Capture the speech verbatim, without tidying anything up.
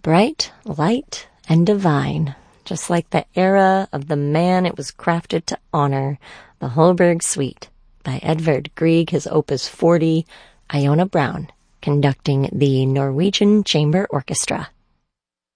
bright, light, and divine, just like the era of the man it was crafted to honor, the Holberg Suite by Edvard Grieg, his Opus forty, Iona Brown, conducting the Norwegian Chamber Orchestra.